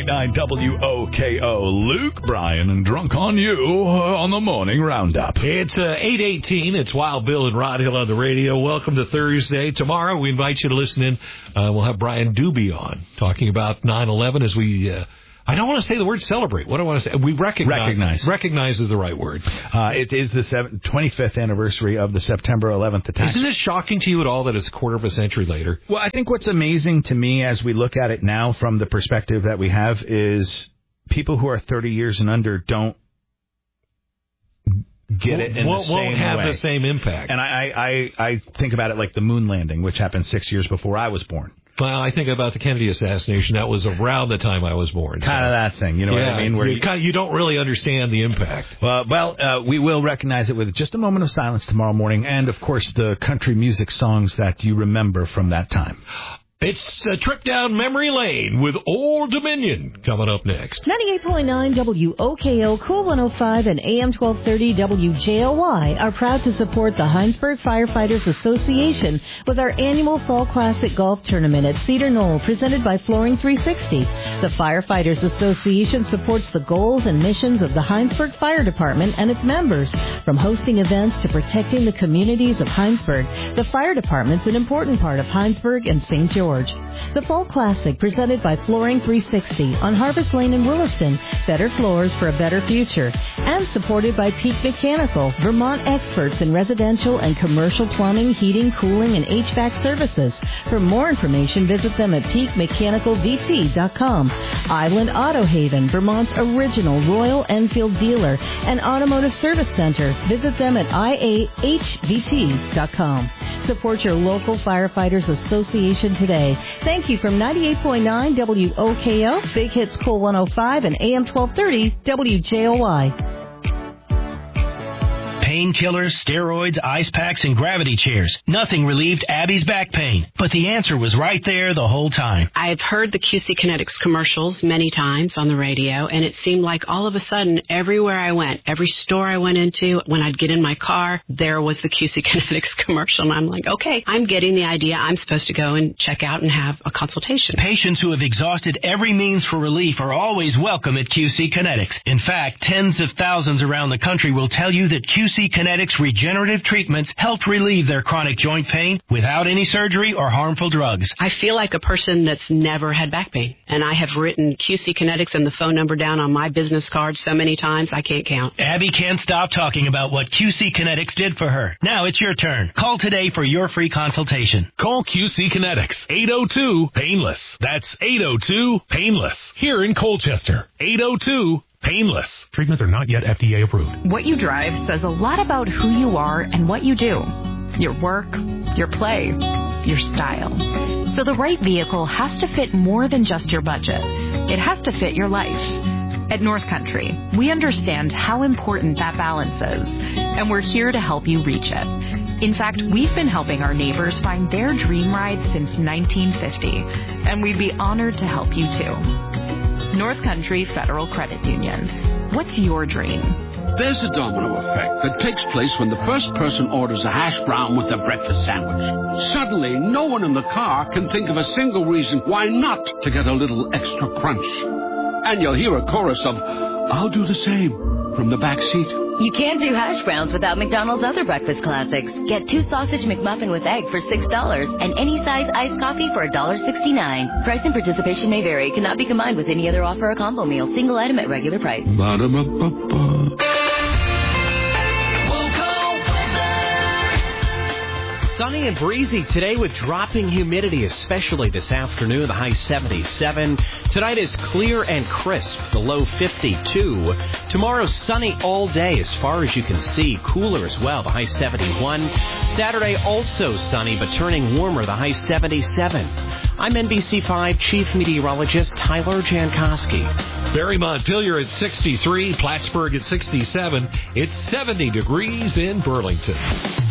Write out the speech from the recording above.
98.9 WOKO. Luke Bryan and Drunk on You on the Morning Roundup. It's 8:18. It's Wild Bill and Rod Hill on the radio. Welcome to Thursday. Tomorrow we invite you to listen in. We'll have Brian Doobie on talking about 9/11 as we... I don't want to say the word celebrate. What do I want to say? We recognize. Recognize is the right word. It is the 25th anniversary of the September 11th attacks. Isn't it shocking to you at all that it's a quarter of a century later? Well, I think what's amazing to me as we look at it now from the perspective that we have is people who are 30 years and under don't get it in the same way. Won't have the same impact. And I think about it like the moon landing, which happened 6 years before I was born. Well, I think about the Kennedy assassination. That was around the time I was born. Kind of that thing, you know what I mean? Where you don't really understand the impact. Well, we will recognize it with just a moment of silence tomorrow morning, and, of course, the country music songs that you remember from that time. It's a trip down memory lane with Old Dominion coming up next. 98.9 WOKO, Cool 105, and AM 1230 WJOY are proud to support the Heinsberg Firefighters Association with our annual Fall Classic Golf Tournament at Cedar Knoll, presented by Flooring 360. The Firefighters Association supports the goals and missions of the Heinsberg Fire Department and its members. From hosting events to protecting the communities of Heinsberg, the Fire Department's an important part of Heinsberg and St. George. The Fall Classic, presented by Flooring 360 on Harvest Lane in Williston, better floors for a better future, and supported by Peak Mechanical, Vermont experts in residential and commercial plumbing, heating, cooling, and HVAC services. For more information, visit them at peakmechanicalvt.com. Island Auto Haven, Vermont's original Royal Enfield dealer and automotive service center. Visit them at iahvt.com. Support your local Firefighters Association today. Thank you from 98.9 WOKO, Big Hits Cool 105, and AM 1230 WJOY. Painkillers, steroids, ice packs, and gravity chairs. Nothing relieved Abby's back pain. But the answer was right there the whole time. I've heard the QC Kinetics commercials many times on the radio, and it seemed like all of a sudden, everywhere I went, every store I went into, when I'd get in my car, there was the QC Kinetics commercial. And I'm like, okay, I'm getting the idea. I'm supposed to go and check out and have a consultation. Patients who have exhausted every means for relief are always welcome at QC Kinetics. In fact, tens of thousands around the country will tell you that QC Kinetics regenerative treatments helped relieve their chronic joint pain without any surgery or harmful drugs. I feel like a person that's never had back pain, and I have written QC Kinetics and the phone number down on my business card so many times I can't count. Abby can't stop talking about what QC Kinetics did for her. Now it's your turn. Call today for your free consultation. Call QC Kinetics, 802-PAINLESS. That's 802-PAINLESS. Here in Colchester, 802 Painless. Treatments are not yet FDA approved. What you drive says a lot about who you are and what you do. Your work, your play, your style. So the right vehicle has to fit more than just your budget. It has to fit your life. At North Country, we understand how important that balance is, and we're here to help you reach it. In fact, we've been helping our neighbors find their dream ride since 1950, and we'd be honored to help you too. North Country Federal Credit Union. What's your dream? There's a domino effect that takes place when the first person orders a hash brown with a breakfast sandwich. Suddenly, no one in the car can think of a single reason why not to get a little extra crunch. And you'll hear a chorus of, "I'll do the same," from the back seat. You can't do hash browns without McDonald's other breakfast classics. Get 2 sausage McMuffin with egg for $6 and any size iced coffee for $1.69. Price and participation may vary. Cannot be combined with any other offer or combo meal. Single item at regular price. Ba-da-ba-ba-ba. Sunny and breezy today with dropping humidity, especially this afternoon, the high 77. Tonight is clear and crisp, the low 52. Tomorrow, sunny all day as far as you can see. Cooler as well, the high 71. Saturday, also sunny, but turning warmer, the high 77. I'm NBC5 Chief Meteorologist Tyler Jankowski. Barry Montpelier at 63, Plattsburgh at 67. It's 70 degrees in Burlington.